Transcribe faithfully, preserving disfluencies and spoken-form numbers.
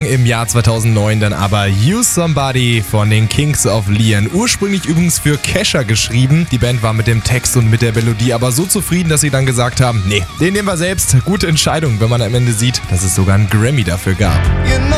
im Jahr zweitausendneun dann aber You Somebody von den Kings of Leon. Ursprünglich übrigens für Kesha geschrieben. Die Band war mit dem Text und mit der Melodie aber so zufrieden, dass sie dann gesagt haben, nee, den nehmen wir selbst. Gute Entscheidung, wenn man am Ende sieht, dass es sogar einen Grammy dafür gab.